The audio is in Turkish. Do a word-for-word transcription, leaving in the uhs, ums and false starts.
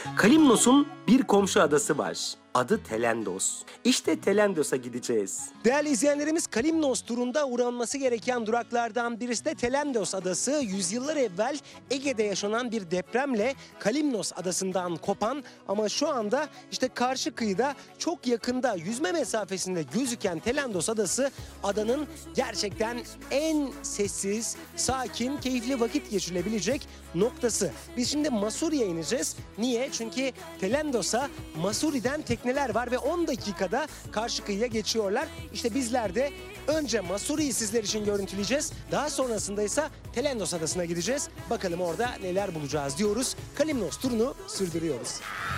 Kalimnos'un bir komşu adası var. Adı Telendos. İşte Telendos'a gideceğiz. Değerli izleyenlerimiz, Kalimnos turunda uğranması gereken duraklardan birisi de Telendos adası. Yüzyıllar evvel Ege'de yaşanan bir depremle Kalimnos adasından kopan ama şu anda işte karşı kıyıda çok yakında yüzme mesafesinde gözüken Telendos adası adanın gerçekten en sessiz, sakin, keyifli vakit geçirilebilecek noktası. Biz şimdi Masuri'ye ineceğiz. Niye? Çünkü Telendos'a Masuri'den tekneler var ve on dakikada karşı kıyıya geçiyorlar. İşte bizler de önce Masuri'yi sizler için görüntüleyeceğiz. Daha sonrasında ise Telendos adasına gideceğiz. Bakalım orada neler bulacağız diyoruz. Kalimnos turunu sürdürüyoruz.